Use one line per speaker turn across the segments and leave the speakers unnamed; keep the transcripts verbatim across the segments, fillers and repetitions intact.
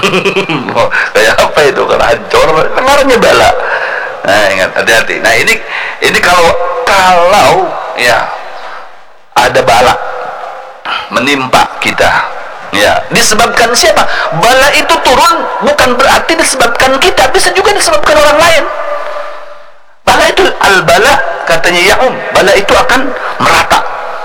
Oh, kayak apa itu kan hancur, kemarinnya bala. Nah, ingat, hati-hati. Nah, ini ini kalau kalau ya ada bala menimpa kita, ya disebabkan siapa? Bala itu turun bukan berarti disebabkan kita, bisa juga disebabkan orang lain. Bala itu al-bala, katanya Ya'um, bala itu akan merata.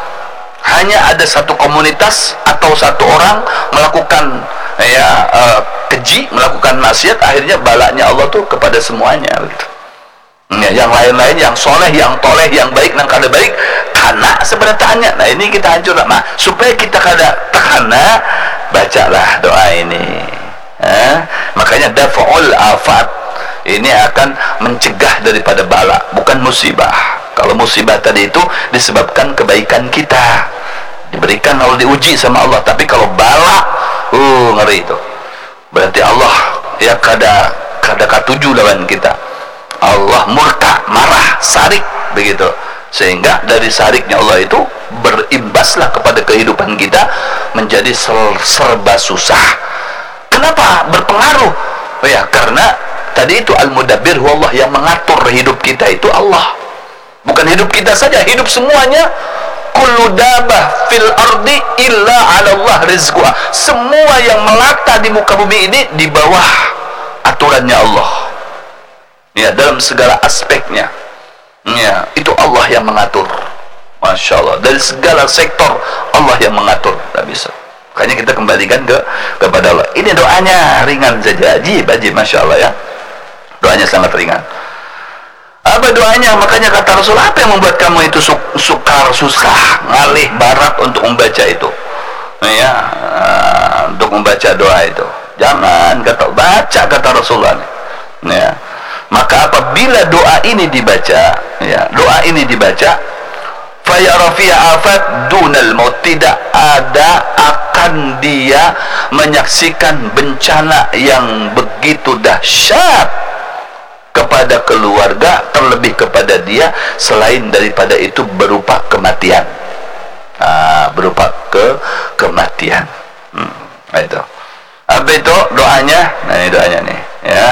Hanya ada satu komunitas atau satu orang melakukan ya uh, keji, melakukan maksiat, akhirnya balanya Allah tuh kepada semuanya gitu. Ya, yang lain-lain, yang soleh, yang toleh, yang baik, yang kada baik, karena sebenarnya. Nah, ini kita hancur. Nah, supaya kita kada terkena, bacalah doa ini. Eh? Makanya dafa'ul afat, ini akan mencegah daripada bala, bukan musibah. Kalau musibah tadi itu disebabkan kebaikan kita, diberikan lalu diuji sama Allah. Tapi kalau bala, uh ngeri itu. Berarti Allah ya kada kada katuju lawan kita. Allah murka, marah, sarik begitu. Sehingga dari sariknya Allah itu berimbaslah kepada kehidupan kita menjadi serba susah. Kenapa berpengaruh? Oh ya, karena tadi itu al-mudabbir, Allah yang mengatur hidup kita itu Allah. Bukan hidup kita saja, hidup semuanya. Kullu dabah fil ardi illa 'ala Allah rizquha. Semua yang melata di muka bumi ini di bawah aturannya Allah. Ya, dalam segala aspeknya. Ya, itu Allah yang mengatur. Masya Allah, dari segala sektor Allah yang mengatur. Tak bisa. Makanya kita kembalikan ke kepada Allah. Ini doanya ringan saja, ajib, ajib, Masya Allah ya. Doanya sangat ringan. Apa doanya? Makanya kata Rasul, apa yang membuat kamu itu suk sukar, susah, ngalih barat untuk membaca itu? Ya, uh, untuk membaca doa itu. Jangan, kata baca, kata Rasulullah. Ya. Maka apabila doa ini dibaca, ya, doa ini dibaca, fayarafi'a afat dunal maut, tidak ada akan dia menyaksikan bencana yang begitu dahsyat kepada keluarga, terlebih kepada dia, selain daripada itu berupa kematian. Ah, berupa ke kematian. Hmm, itu. Apa itu doanya? Nah, ini doanya nih, ya.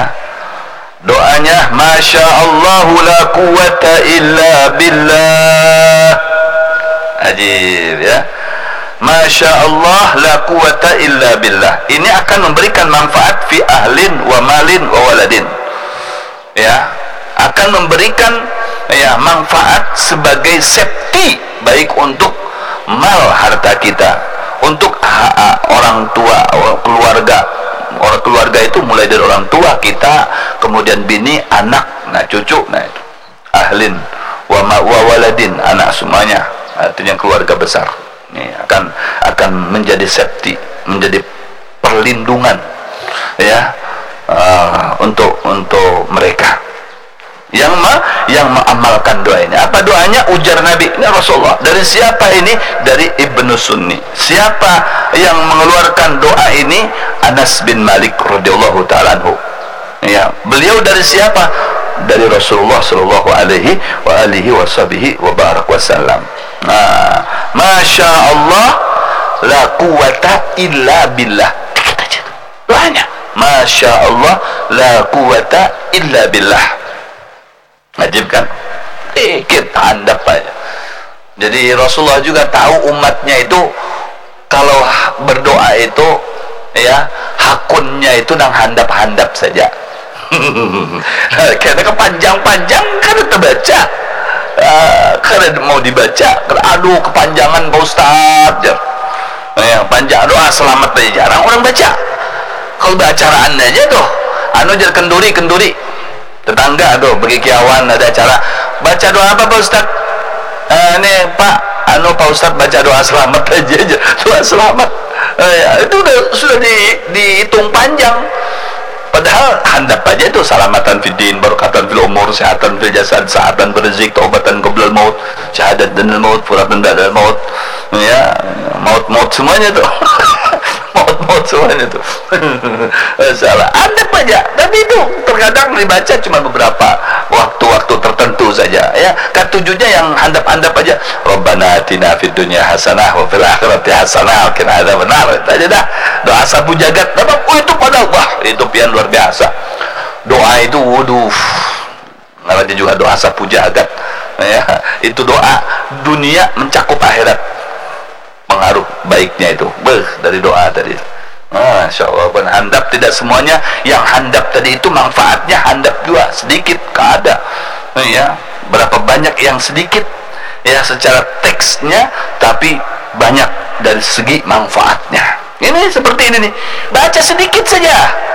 Doanya, Masya Allah la quwata illa billah. Ajib ya. Masya Allah la quwata illa billah. Ini akan memberikan manfaat fi ahlin wa malin wa waladin. Ya, akan memberikan ya manfaat sebagai safety, baik untuk mal harta kita, untuk ha -ha, orang tua, keluarga. Orang keluarga itu mulai dari orang tua kita, kemudian bini, anak, nah cucu, nah itu ahlin wa ma wa waladin, anak semuanya, artinya keluarga besar. Ini akan akan menjadi safety, menjadi perlindungan ya uh, untuk untuk mereka yang ma, yang mengamalkan doa ini. Apa doanya? Ujar Nabi, ini Rasulullah. Dari siapa ini? Dari Ibnu Sunni. Siapa yang mengeluarkan doa ini? Anas bin Malik radhiyallahu ta'ala anhu. Ya, beliau dari siapa? Dari Rasulullah sallallahu alaihi wa alihi washabihi wa barak wasallam. Nah, Masya Allah la quwata illa billah. Dikit aja tuh doanya. Masya Allah la quwata illa billah. Ajib kan? Dikit handap aja. Jadi Rasulullah juga tahu umatnya itu kalau berdoa itu ya hakunnya itu nang handap-handap saja. Karena kepanjang-panjang kan terbaca. Uh, karena mau dibaca, aduh kepanjangan Pak Ustaz. Ya, panjang doa selamat aja jarang orang baca. Kalau bacaraan aja tuh, anu jadi kenduri-kenduri. Tetangga tuh pergi kiawan ada acara baca doa apa Pak Ustaz? Uh, ini Pak, anu Pak Ustaz baca doa selamat aja aja, doa selamat. Uh, ya, itu udah sudah di, dihitung panjang. Padahal handap aja itu salamatan fid din, barakatan fil umur, sehatan fil jasad, sa'atan fil rizq, taubatan qablal maut, syahadat danal maut, furatan ba'dal maut. Ya, maut-maut semuanya tuh. Maut-maut semuanya tuh. Salah. Handap aja. Tapi itu terkadang dibaca cuma beberapa waktu-waktu tertentu saja. Ya, ketujuhnya yang handap-handap aja. Rabbana atina fid dunya hasanah wa fil akhirati hasanah wa qina adzabannar. Itu aja dah. Doa sabu jagat. Dapat oh itu pada wah tadi juga doa sapu jagat, ya, itu doa dunia mencakup akhirat, pengaruh baiknya itu beh dari doa tadi. Masya Allah, ben handap tidak semuanya yang handap tadi itu manfaatnya handap juga, sedikit keada, ya, berapa banyak yang sedikit ya secara teksnya tapi banyak dari segi manfaatnya. Ini seperti ini nih, baca sedikit saja,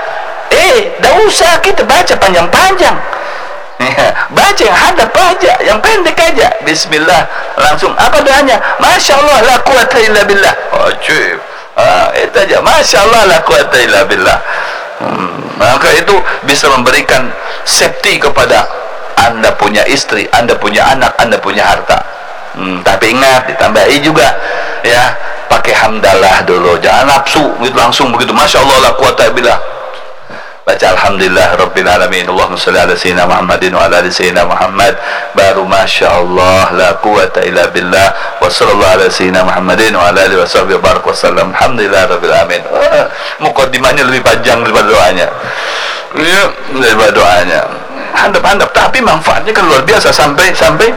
eh dah usah kita baca panjang-panjang, ya, baca yang hadap aja, yang pendek aja, bismillah, langsung apa doanya, Masya Allah la quwata illa billah. Wajib, ah, itu aja, Masya Allah la quwata illa billah. hmm, maka itu bisa memberikan safety kepada Anda punya istri, Anda punya anak, Anda punya harta. hmm, tapi ingat, ditambahi juga ya, pakai hamdalah dulu, jangan nafsu gitu langsung begitu, Masya Allah la quwata billah. Baca alhamdulillah rabbil alamin, Allahumma shalli ala sayyidina Muhammadin wa ala ali sayyidina Muhammad, baru Masya Allah la quwata illa billah, wa sallallahu ala sayyidina Muhammadin wa ala alihi washabihi barak wasallam, alhamdulillah rabbil alamin. ah, mukaddimahnya lebih panjang daripada doanya, ya, daripada doanya, handap-handap, tapi manfaatnya kan luar biasa. Sampai sampai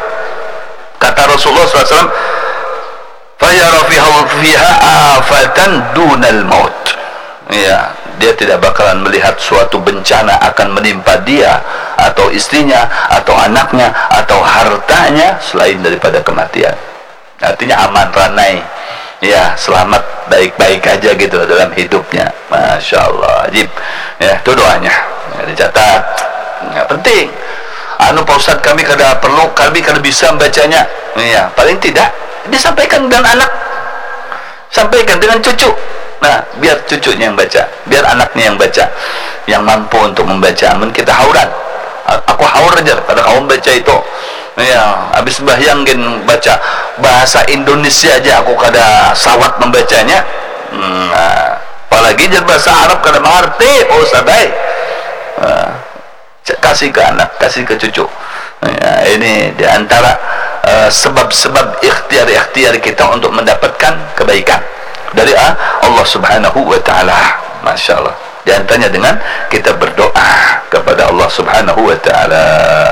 kata Rasulullah shallallahu alaihi wasallam, fayara fiha afatan dunal maut, ya, dia tidak bakalan melihat suatu bencana akan menimpa dia atau istrinya atau anaknya atau hartanya selain daripada kematian. Artinya aman, ranai, ya, selamat, baik-baik aja gitu dalam hidupnya. Masya Allah, ajib, ya, itu doanya, ya, dicatat, ya, penting. Anu Pak Ustadz, kami kada perlu, kami kada bisa membacanya, ya, paling tidak disampaikan dengan anak, sampaikan dengan cucu. Nah, biar cucunya yang baca, biar anaknya yang baca, yang mampu untuk membaca. Amun kita hauran, aku haur aja pada kaum baca itu, ya, habis bahyangin baca bahasa Indonesia aja aku kada sawat membacanya. hmm, nah, apalagi jadi bahasa Arab kada mengerti. Oh sadai, nah, kasih ke anak, kasih ke cucu. Ya, ini diantara sebab-sebab uh, ikhtiar-ikhtiar kita untuk mendapatkan kebaikan dari uh, Allah Subhanahu wa ta'ala. Masya Allah, di antaranya dengan kita berdoa kepada Allah Subhanahu wa ta'ala.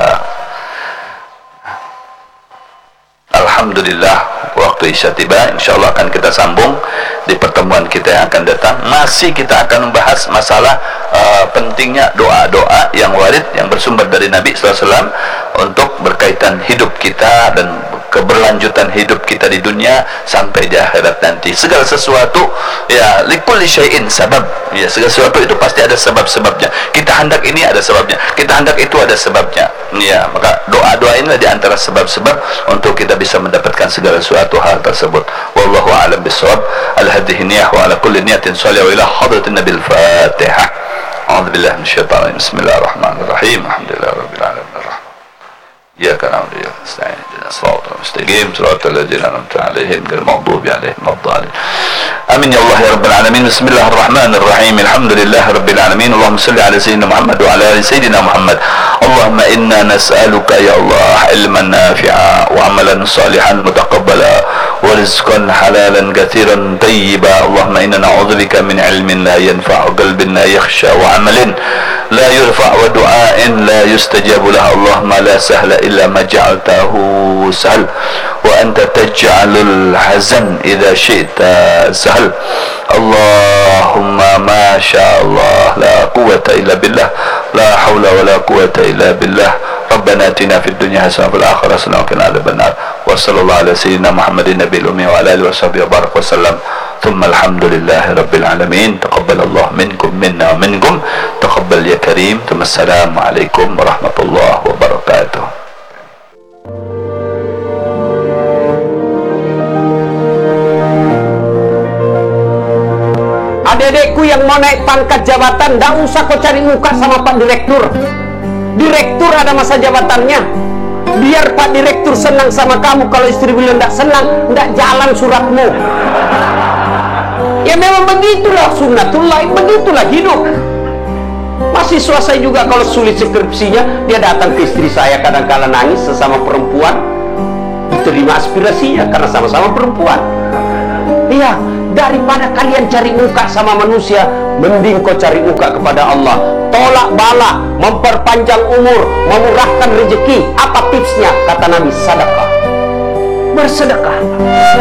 Alhamdulillah, waktu Isya tiba. InsyaAllah akan kita sambung di pertemuan kita yang akan datang. Masih kita akan membahas masalah uh, pentingnya doa-doa yang warid, yang bersumber dari Nabi sallallahu alaihi wasallam untuk berkaitan hidup kita dan keberlanjutan hidup kita di dunia sampai di akhirat nanti. Segala sesuatu, ya, likulli syai'in sabab, ya, segala sesuatu itu pasti ada sebab-sebabnya. Kita hendak ini ada sebabnya, kita hendak itu ada sebabnya, ya. Maka doa-doa inilah di antara sebab-sebab untuk kita bisa mendapatkan segala sesuatu hal tersebut. Wallahu a'lam bishawab. Al-hadhihi niyah wa ala kulli niyatin shalih wa ila hadratin nabil fatihah. A'udzu billahi minasyaitonir rajim. Bismillahirrahmanirrahim. Alhamdulillahirabbil alamin. Iyyaka na'budu wa iyyaka nasta'in. Ihdinas siratal mustaqim, siratal ladzina an'amta 'alaihim ghairil maghdubi 'alaihim waladdallin. Amin ya Allah ya rabbal alamin. Bismillahirrahmanirrahim. Alhamdulillahirabbil alamin. Allahumma shalli ala sayyidina Muhammad wa ala ali sayyidina Muhammad. Allahumma inna nas'aluka ya Allah ilman nafi'a wa 'amalan salihan mutaqabbala wa rizqan halalan katsiran tayyiba. Allahumma inna na'udzubika min 'ilmin la yanfa'u, qalbin la yakhsha, wa 'amalin la yurfa', wa du'ain la yustajabu lahu. Allahumma la sahla illa ma ja'altahu sahl, wa anta taj'alul hazan idza syi'ta sahl. Allahumma ma sya Allah la quwwata illa billah, la hawla wa la quwwata illa billah. Rabbana atina fid dunya hasanah wa fil akhirati hasanah wa qina adzabannar. Wa sallallahu ala sayyidina Muhammadin nabiyil ummi wa ala alihi washabihi wa barak wa sallam. Thumma alhamdulillahi rabbil alamin. Taqabbalallahu minkum minna wa minkum. Taqabbal ya karim. Thumma assalamu alaikum warahmatullahi wabarakatuh.
Adik-adikku yang mau naik pangkat jabatan, tidak usah kau cari muka sama Pak Direktur. Direktur ada masa jabatannya. Biar Pak Direktur senang sama kamu. Kalau istri beliau tidak senang, tidak jalan suratmu. Ya memang begitulah sunnatullah, begitulah hidup. Mahasiswa saya juga kalau sulit skripsinya, dia datang ke istri saya, kadang-kadang nangis, sesama perempuan, diterima aspirasinya karena sama-sama perempuan. Iya, daripada kalian cari muka sama manusia, mending kau cari muka kepada Allah. Tolak bala, memperpanjang umur, memurahkan rezeki. Apa tipsnya? Kata Nabi, sedekah. Bersedekah.